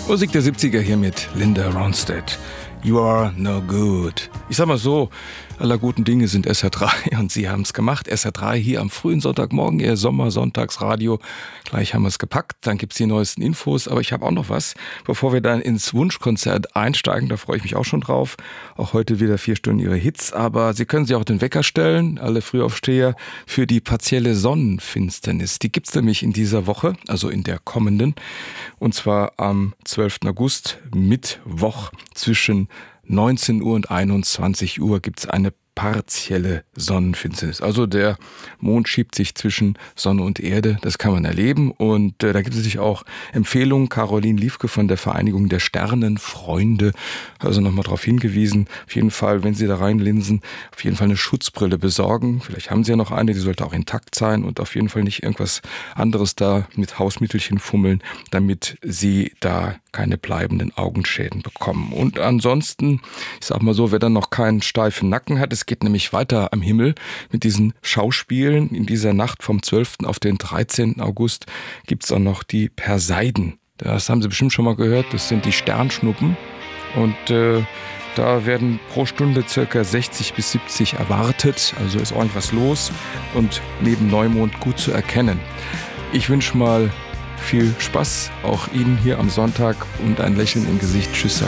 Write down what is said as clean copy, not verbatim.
Musik der 70er hier mit Linda Ronstadt. You are no good. Ich sag mal so, aller guten Dinge sind SR3 und Sie haben es gemacht. SR3 hier am frühen Sonntagmorgen, Ihr Sommersonntagsradio. Gleich haben wir es gepackt, dann gibt's die neuesten Infos. Aber ich habe auch noch was, bevor wir dann ins Wunschkonzert einsteigen. Da freue ich mich auch schon drauf. Auch heute wieder 4 Stunden Ihre Hits. Aber Sie können sich auch den Wecker stellen, alle Frühaufsteher, für die partielle Sonnenfinsternis. Die gibt's nämlich in dieser Woche, also in der kommenden. Und zwar am 12. August, Mittwoch, zwischen 19 Uhr und 21 Uhr gibt's eine partielle Sonnenfinsternis. Also der Mond schiebt sich zwischen Sonne und Erde, das kann man erleben. Und da gibt es sich auch Empfehlungen. Caroline Liefke von der Vereinigung der Sternenfreunde hat also nochmal darauf hingewiesen, auf jeden Fall, wenn Sie da reinlinsen, auf jeden Fall eine Schutzbrille besorgen. Vielleicht haben Sie ja noch eine, die sollte auch intakt sein und auf jeden Fall nicht irgendwas anderes da mit Hausmittelchen fummeln, damit Sie da keine bleibenden Augenschäden bekommen. Und ansonsten, ich sag mal so, wer dann noch keinen steifen Nacken hat, es geht nämlich weiter am Himmel mit diesen Schauspielen. In dieser Nacht vom 12. auf den 13. August gibt's auch noch die Perseiden. Das haben Sie bestimmt schon mal gehört, das sind die Sternschnuppen. Und da werden pro Stunde circa 60 bis 70 erwartet. Also ist ordentlich was los und neben Neumond gut zu erkennen. Ich wünsche mal viel Spaß, auch Ihnen hier am Sonntag, und ein Lächeln im Gesicht. Tschüss, sagt